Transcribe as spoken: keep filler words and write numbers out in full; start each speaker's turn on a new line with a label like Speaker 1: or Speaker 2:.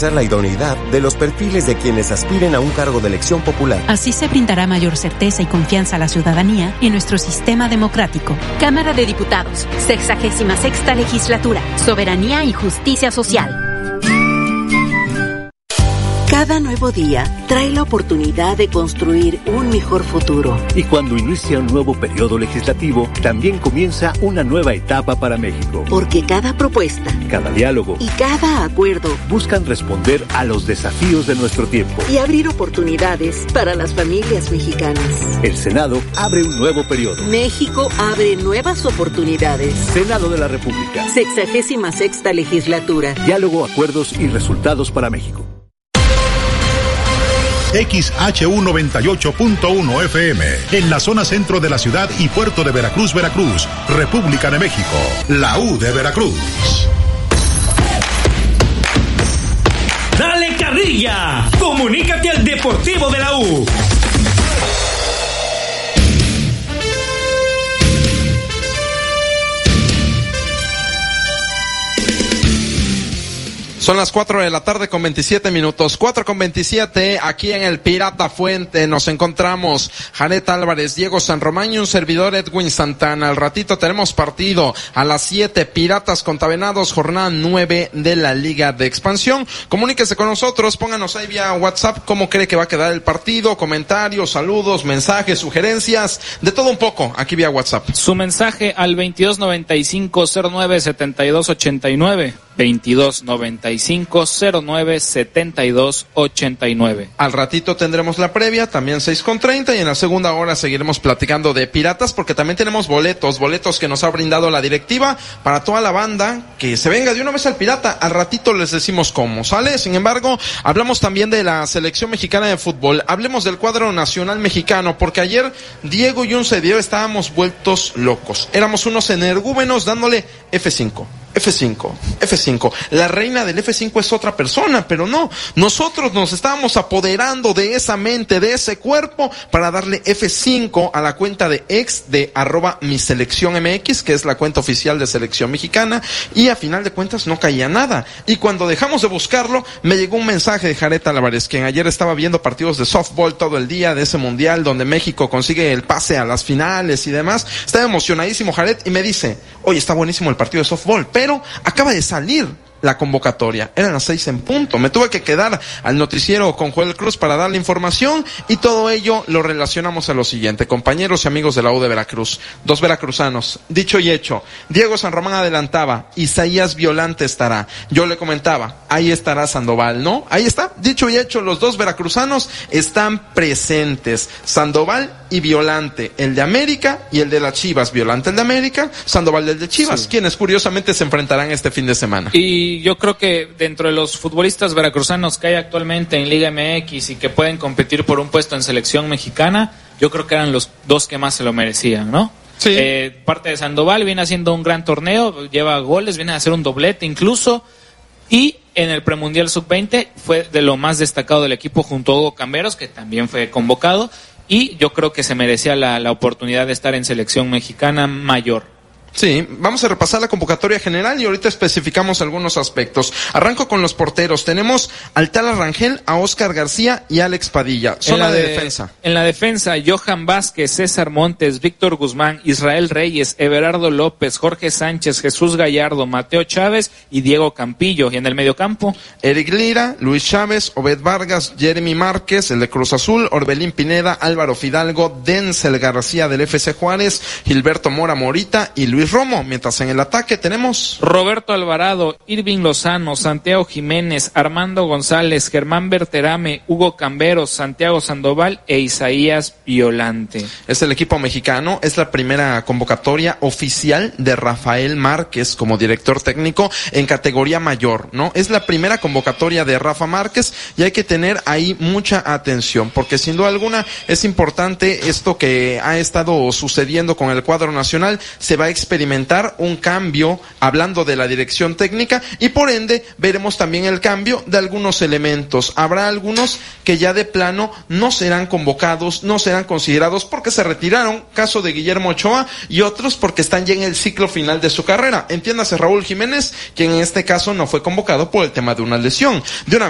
Speaker 1: garantizar la idoneidad de los perfiles de quienes aspiren a un cargo de elección popular.
Speaker 2: Así se brindará mayor certeza y confianza a la ciudadanía en nuestro sistema democrático.
Speaker 3: Cámara de Diputados, sexagésima sexta legislatura, soberanía y justicia social.
Speaker 4: Cada nuevo día trae la oportunidad de construir un mejor futuro.
Speaker 5: Y cuando inicia un nuevo periodo legislativo, también comienza una nueva etapa para México.
Speaker 4: Porque cada propuesta,
Speaker 5: cada diálogo
Speaker 4: y cada acuerdo
Speaker 5: buscan responder a los desafíos de nuestro tiempo
Speaker 4: y abrir oportunidades para las familias mexicanas.
Speaker 5: El Senado abre un nuevo periodo.
Speaker 4: México abre nuevas oportunidades.
Speaker 5: Senado de la República.
Speaker 4: Sexagésima sexta legislatura.
Speaker 5: Diálogo, acuerdos y resultados para México.
Speaker 6: X H U noventa y ocho punto uno F M, en la zona centro de la ciudad y puerto de Veracruz, Veracruz, República de México, la U de Veracruz.
Speaker 7: ¡Dale carrilla! ¡Comunícate al Deportivo de la U!
Speaker 8: Son las cuatro de la tarde con veintisiete minutos, cuatro con veintisiete, aquí en el Pirata Fuente nos encontramos Janet Álvarez, Diego San Román y un servidor Edwin Santana. Al ratito tenemos partido a las siete, Piratas contra Venados, jornada nueve de la Liga de Expansión. Comuníquese con nosotros, pónganos ahí vía WhatsApp cómo cree que va a quedar el partido, comentarios, saludos, mensajes, sugerencias, de todo un poco, aquí vía WhatsApp.
Speaker 9: Su mensaje al veintidós noventa y cinco cero nueve setenta y dos ochenta y nueve. veintidós noventa y cinco cero nueve setenta y dos ochenta y nueve.
Speaker 8: Al ratito tendremos la previa, también seis con treinta, y en la segunda hora seguiremos platicando de Piratas, porque también tenemos boletos, boletos que nos ha brindado la directiva para toda la banda que se venga de una vez al Pirata. Al ratito les decimos cómo, ¿sale? Sin embargo, hablamos también de la selección mexicana de fútbol, hablemos del cuadro nacional mexicano, porque ayer Diego y un servidor estábamos vueltos locos, éramos unos energúmenos dándole F cinco. F cinco, F cinco. La reina del F cinco es otra persona, pero no. Nosotros nos estábamos apoderando de esa mente, de ese cuerpo, para darle F cinco a la cuenta de ex de arroba mi selección M X, que es la cuenta oficial de selección mexicana, y a final de cuentas no caía nada. Y cuando dejamos de buscarlo, me llegó un mensaje de Janet Álvarez, quien ayer estaba viendo partidos de softball todo el día, de ese mundial donde México consigue el pase a las finales y demás. Estaba emocionadísimo Janet y me dice, oye, está buenísimo el partido de softball, pero Pero acaba de salir la convocatoria, eran las seis en punto, me tuve que quedar al noticiero con Joel Cruz para dar la información, y todo ello lo relacionamos a lo siguiente. Compañeros y amigos de la U de Veracruz, dos veracruzanos, dicho y hecho, Diego San Román adelantaba, Isaías Violante estará, yo le comentaba, ahí estará Sandoval, ¿no? Ahí está, dicho y hecho, los dos veracruzanos están presentes, Sandoval y Violante, el de América y el de las Chivas, Violante el de América, Sandoval el de Chivas, sí, quienes curiosamente se enfrentarán este fin de semana.
Speaker 9: Y yo creo que dentro de los futbolistas veracruzanos que hay actualmente en Liga M X y que pueden competir por un puesto en selección mexicana, yo creo que eran los dos que más se lo merecían, ¿no?
Speaker 8: Sí.
Speaker 9: Eh, parte de Sandoval viene haciendo un gran torneo, lleva goles, viene a hacer un doblete incluso, y en el premundial sub veinte fue de lo más destacado del equipo junto a Hugo Camberos, que también fue convocado, y yo creo que se merecía la, la oportunidad de estar en selección mexicana mayor.
Speaker 8: Sí, vamos a repasar la convocatoria general y ahorita especificamos algunos aspectos. Arranco con los porteros. Tenemos al Tala Rangel, a Óscar García y a Alex Padilla. Zona de, de defensa.
Speaker 9: En la defensa, Johan Vázquez, César Montes, Víctor Guzmán, Israel Reyes, Everardo López, Jorge Sánchez, Jesús Gallardo, Mateo Chávez y Diego Campillo. Y en el mediocampo,
Speaker 8: Eric Lira, Luis Chávez, Obed Vargas, Jeremy Márquez, el de Cruz Azul, Orbelín Pineda, Álvaro Fidalgo, Denzel García del F C Juárez, Gilberto Mora Morita y Luis Romo, mientras en el ataque tenemos
Speaker 9: Roberto Alvarado, Irving Lozano, Santiago Jiménez, Armando González, Germán Berterame, Hugo Camberos, Santiago Sandoval e Isaías Violante.
Speaker 8: Es el equipo mexicano, es la primera convocatoria oficial de Rafael Márquez como director técnico en categoría mayor, ¿no? Es la primera convocatoria de Rafa Márquez y hay que tener ahí mucha atención, porque sin duda alguna es importante esto que ha estado sucediendo con el cuadro nacional. Se va a experimentar un cambio hablando de la dirección técnica y por ende veremos también el cambio de algunos elementos. Habrá algunos que ya de plano no serán convocados, no serán considerados porque se retiraron, caso de Guillermo Ochoa, y otros porque están ya en el ciclo final de su carrera. Entiéndase Raúl Jiménez, quien en este caso no fue convocado por el tema de una lesión. De una